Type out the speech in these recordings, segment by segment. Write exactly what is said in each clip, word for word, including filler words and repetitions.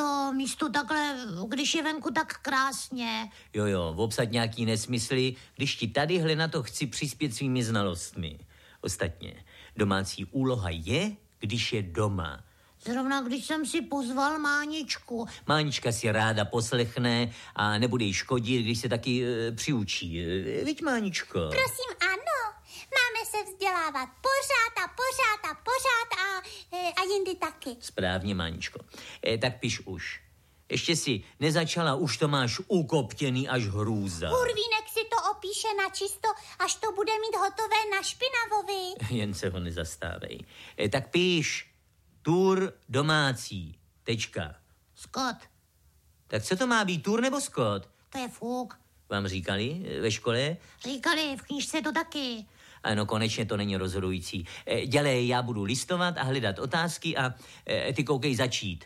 to místo takhle, když je venku tak krásně. Jo, jo, obsad nějaký nesmysly, když ti tadyhle na to chci přispět svými znalostmi. Ostatně, domácí úloha je, když je doma. Zrovna když jsem si pozval Máničku. Mánička si ráda poslechne a nebude jí škodit, když se taky e, přiučí. E, viď, Máničko? Prosím, ano. Máme se vzdělávat pořád a pořád a pořád a, e, a jindy taky. Správně, Máničko. E, tak piš už. Ještě si nezačala, už to máš ukoptěný až hrůza. Hurvínek si to opíše na čisto, až to bude mít hotové na špinavovi. Jen se ho nezastávej. E, tak píš. Tur domácí. Tečka. Scott. Tak co to má být, tur nebo Scott? To je fuk. Vám říkali ve škole? Říkali, v knížce to taky. Ano, konečně to není rozhodující. E, dělej, já budu listovat a hledat otázky a e, ty koukej začít.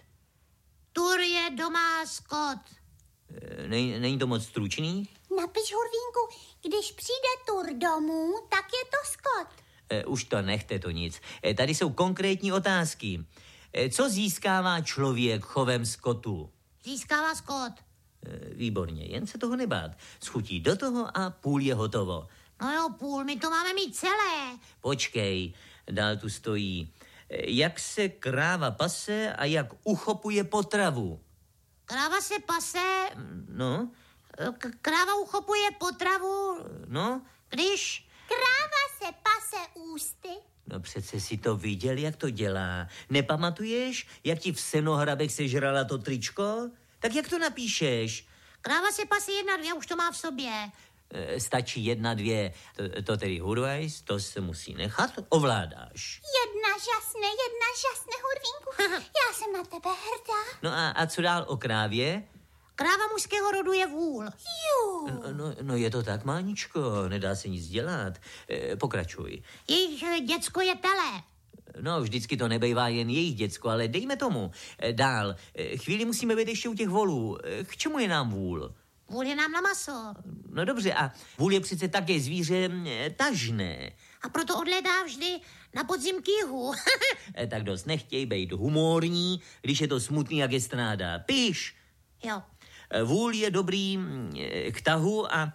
Tur je doma Scott. E, nej, není to moc stručný? Napiš, Hurvínku, když přijde tur domů, tak je to Scott. E, už to nechte to nic. E, tady jsou konkrétní otázky. E, co získává člověk chovem skotu? Získává Scott. E, výborně, jen se toho nebát. Schutí do toho a půl je hotovo. No jo, půl, my to máme mít celé. Počkej, dál tu stojí. E, jak se kráva pase a jak uchopuje potravu? Kráva se pase... No? K- kráva uchopuje potravu... No? Když... Kráva se pase ústy. No přece si to viděl, jak to dělá. Nepamatuješ, jak ti v Senohrabech sežrala to tričko? Tak jak to napíšeš? Kráva se pase jedna, dvě, už to má v sobě. E, stačí jedna, dvě. To, to tedy Hurvajs, to se musí nechat, ovládáš. Jedna žasne, jedna žasne, Hurvínku. Já jsem na tebe hrdá. No a, a co dál o krávě? Kráva mužského rodu je vůl. Jú. No, no, no je to tak, Máničko, nedá se nic dělat. E, pokračuj. Jejich eh, děcko je tele. No, vždycky to nebejvá jen jejich děcko, ale dejme tomu. E, dál. E, chvíli musíme být ještě u těch volů. E, k čemu je nám vůl? Vůl je nám na maso. No dobře, a vůl je přece také zvíře e, tažné. A proto odlétá vždy na podzim k jihu. e, tak dost nechtěj být humorní, když je to smutný jak je stráda. Píš. Jo. E, vůl je dobrý e, k tahu a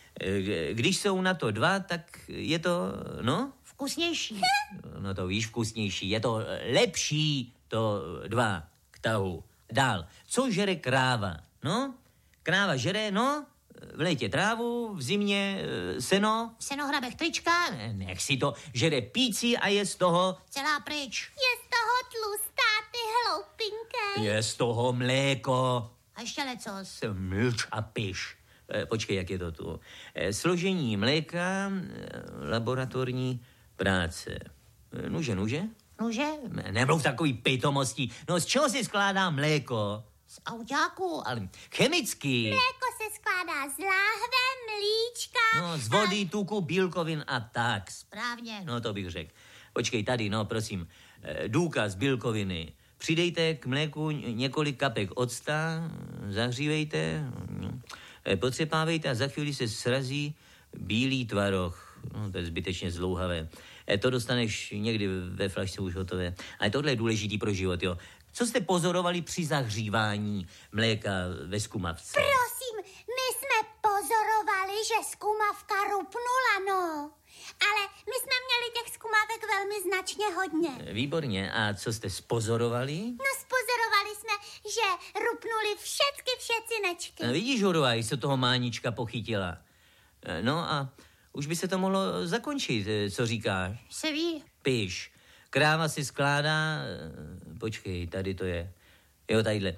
e, když jsou na to dva, tak je to, no... Vkusnější. No to víš, vkusnější. Je to lepší to dva k tahu. Dál. Co žere kráva? No? Kráva žere, no? V létě trávu, v zimě e, seno. V Senohrabech trička. Nech si to. Žere píci a je z toho... Celá pryč. Je z toho tlustá, ty hloupinké. Je z toho mléko. A ještě lecos. Mlč a piš. E, počkej, jak je to tu. E, složení mléka, e, laboratorní práce. E, nuže, nuže? Nuže? Ne, nemluv takový pitomostí. No z čeho se skládá mléko? Z autáku. Ale chemicky. Mléko se skládá z láhve, mlíčka. No, z vody, tuku, bílkovin a tak. Správně. No, to bych řekl. Počkej, tady, no, prosím. E, důkaz bílkoviny. Přidejte k mléku několik kapek octa, zahřívejte, e, potřepávejte a za chvíli se srazí bílý tvaroh. No, to je zbytečně zlouhavé. E, to dostaneš někdy ve flašce už hotové. Ale tohle je důležitý pro život, jo. Co jste pozorovali při zahřívání mléka ve zkumavce? Prosím, my jsme pozorovali, že zkumavka rupnula, no. Ale my jsme měli těch zkumavek velmi značně hodně. Výborně. A co jste spozorovali? No, spozorovali jsme, že rupnuli všechny všecinečky. No, vidíš, Hurvaj, co toho Mánička pochytila. No a už by se to mohlo zakončit, co říkáš? Se ví. Píš. Kráva si skládá... Počkej, tady to je. Jo, tadyhle.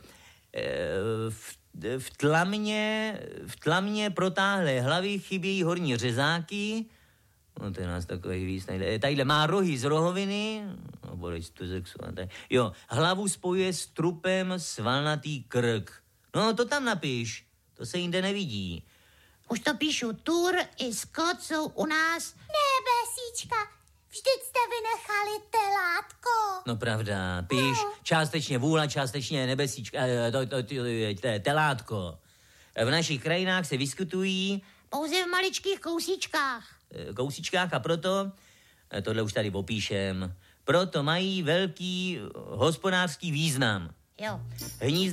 V, v tlamě, v tlamě protáhlé hlavy chybějí horní řezáky. No, to je nás takový víc. Tadyhle, tadyhle má rohy z rohoviny. No, bolej, to sexuální. Jo, hlavu spojuje s trupem svalnatý krk. No, to tam napiš. To se jinde nevidí. Už to píšu. Tur i Scott jsou u nás. Ne, Besíčka, vždyť jste vynechali telátko. No pravda, píš, no. Částečně vůla, částečně nebesíčka, to, to, to, to, telátko. V našich krajinách se vyskytují... Pouze v maličkých kousíčkách. Kousíčkách a proto, tohle už tady popíšem, proto mají velký hospodářský význam. Jo. Hnízda